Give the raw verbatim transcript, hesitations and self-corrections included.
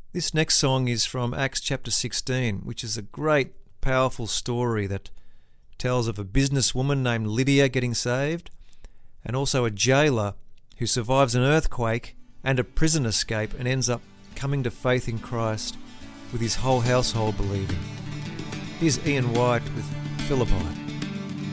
This next song is from Acts chapter sixteen, which is a great, powerful story that tells of a businesswoman named Lydia getting saved, and also a jailer who survives an earthquake and a prison escape and ends up coming to faith in Christ with his whole household believing. Here's Ian White with Philippi.